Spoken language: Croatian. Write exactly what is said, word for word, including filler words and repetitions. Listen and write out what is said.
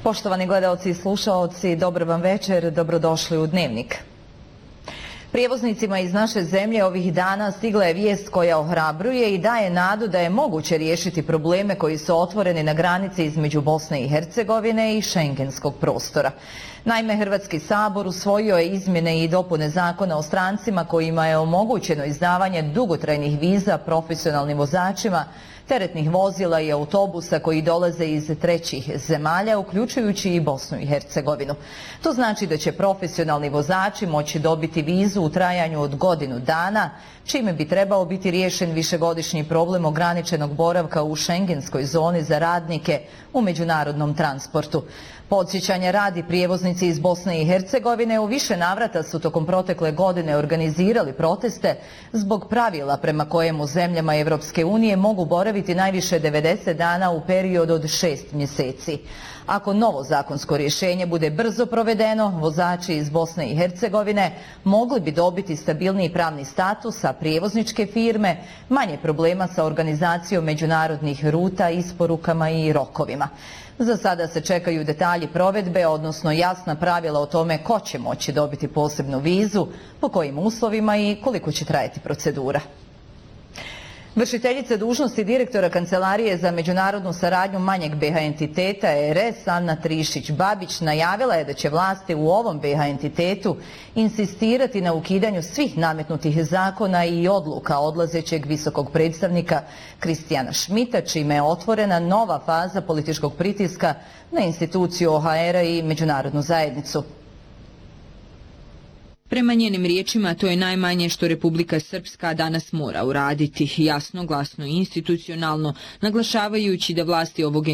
Poštovani gledalci i slušaoci, dobar vam večer, dobrodošli u Dnevnik. Prijevoznicima iz naše zemlje ovih dana stigla je vijest koja ohrabruje i daje nadu da je moguće riješiti probleme koji su otvoreni na granici između Bosne i Hercegovine i šengenskog prostora. Naime, Hrvatski sabor usvojio je izmjene i dopune zakona o strancima kojima je omogućeno izdavanje dugotrajnih viza profesionalnim vozačima teretnih vozila i autobusa koji dolaze iz trećih zemalja, uključujući i Bosnu i Hercegovinu. To znači da će profesionalni vozači moći dobiti vizu u trajanju od godinu dana, čime bi trebao biti riješen višegodišnji problem ograničenog boravka u šengenskoj zoni za radnike u međunarodnom transportu. Podsjećanja radi, prijevoznici iz Bosne i Hercegovine u više navrata su tokom protekle godine organizirali proteste zbog pravila prema kojemu zemljama Evropske unije mogu boraviti najviše devedeset dana u periodu od šest mjeseci. Ako novo zakonsko rješenje bude brzo provedeno, vozači iz Bosne i Hercegovine mogli bi dobiti stabilniji pravni status, a prijevozničke firme manje problema sa organizacijom međunarodnih ruta, isporukama i rokovima. Za sada se čekaju detalji provedbe, odnosno jasna pravila o tome ko će moći dobiti posebnu vizu, po kojim uslovima i koliko će trajati procedura. Vršiteljica dužnosti direktora Kancelarije za međunarodnu saradnju manjeg B H entiteta R S Ana Trišić-Babić najavila je da će vlasti u ovom B H entitetu insistirati na ukidanju svih nametnutih zakona i odluka odlazećeg visokog predstavnika Kristijana Šmita, čime je otvorena nova faza političkog pritiska na instituciju O H R-a i međunarodnu zajednicu. Prema njenim riječima, to je najmanje što Republika Srpska danas mora uraditi, jasno, glasno i institucionalno, naglašavajući da vlasti ovog